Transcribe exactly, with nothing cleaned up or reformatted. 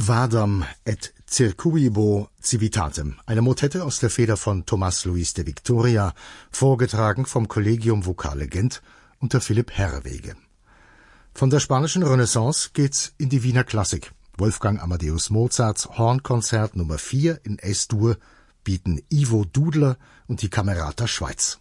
Vadam et circuibo civitatem, eine Motette aus der Feder von Tomás Luis de Victoria, vorgetragen vom Collegium Vocale Gent unter Philipp Herrewege. Von der spanischen Renaissance geht's in die Wiener Klassik. Wolfgang Amadeus Mozarts Hornkonzert Nummer vier in Es-Dur bieten Ivo Dudler und die Camerata Schweiz.